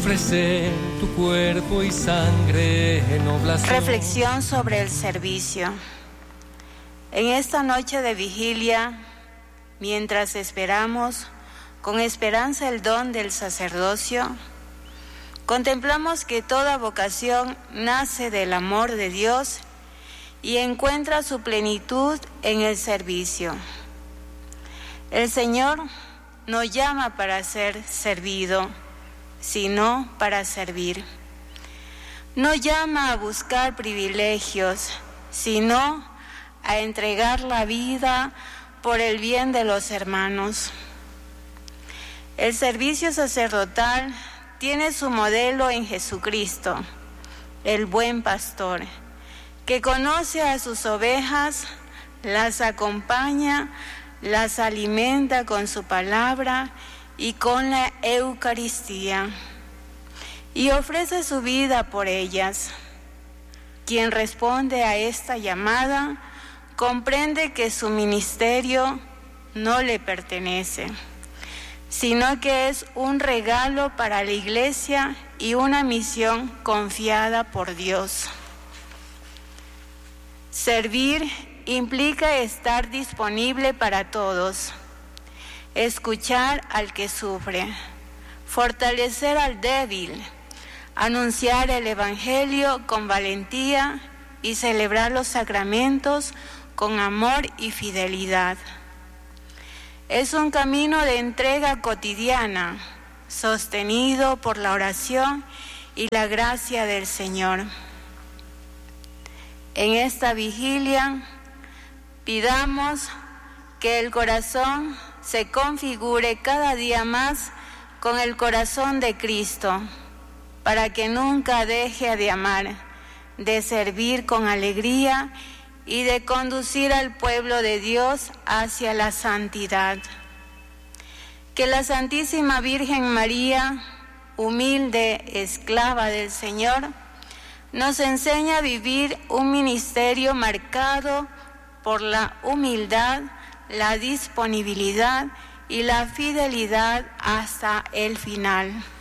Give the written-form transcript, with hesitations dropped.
ofrecer tu cuerpo y sangre en oblación. Reflexión sobre el servicio. En esta noche de vigilia, mientras esperamos con esperanza el don del sacerdocio, contemplamos que toda vocación nace del amor de Dios y encuentra su plenitud en el servicio. El Señor no llama para ser servido, sino para servir. No llama a buscar privilegios, sino a entregar la vida por el bien de los hermanos. El servicio sacerdotal tiene su modelo en Jesucristo, el buen pastor, que conoce a sus ovejas, las acompaña, las alimenta con su palabra y con la Eucaristía, y ofrece su vida por ellas. Quien responde a esta llamada comprende que su ministerio no le pertenece, sino que es un regalo para la Iglesia y una misión confiada por Dios. Servir implica estar disponible para todos, escuchar al que sufre, fortalecer al débil, anunciar el Evangelio con valentía y celebrar los sacramentos con amor y fidelidad. Es un camino de entrega cotidiana, sostenido por la oración y la gracia del Señor. En esta vigilia, pidamos que el corazón se configure cada día más con el corazón de Cristo, para que nunca deje de amar, de servir con alegría y de conducir al pueblo de Dios hacia la santidad. Que la Santísima Virgen María, humilde esclava del Señor, nos enseñe a vivir un ministerio marcado por la humildad, la disponibilidad y la fidelidad hasta el final.